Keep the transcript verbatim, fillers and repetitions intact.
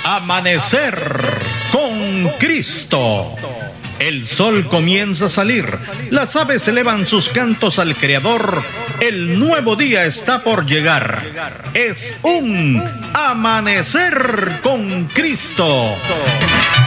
Amanecer con Cristo. El sol comienza a salir, las aves elevan sus cantos al Creador, el nuevo día está por llegar. Es un Amanecer con Cristo.